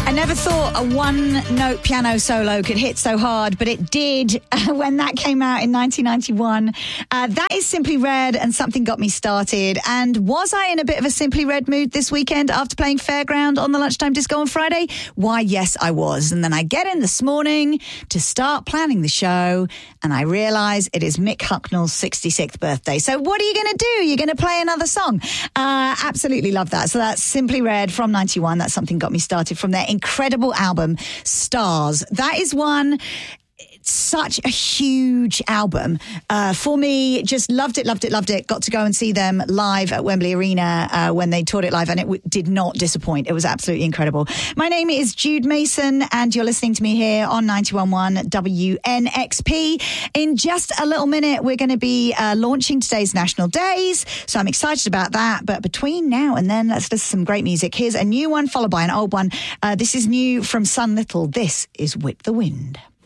I never thought a one-note piano solo could hit so hard, but it did when that came out in 1991. That is Simply Red, and Something Got Me Started. And was I in a bit of a Simply Red mood this weekend after playing Fairground on the Lunchtime Disco on Friday? Why, yes, I was. And then I get in this morning to start planning the show, and I realise it is Mick Hucknall's 66th birthday. So what are you going to do? You're going to play another song? Absolutely love that. So that's Simply Red from 91. That's Something Got Me Started from their incredible album, Stars. That is one... such a huge album for me. Just loved it. Got to go and see them live at Wembley Arena when they toured it live, and it did not disappoint. It was absolutely incredible. My name is Jude Mason, and you're listening to me here on 91.1 WNXP. In just a little minute, we're going to be launching today's National Days, so I'm excited about that. But between now and then, let's listen to some great music. Here's a new one followed by an old one. This is new from Sun Little. This is Whip the Wind.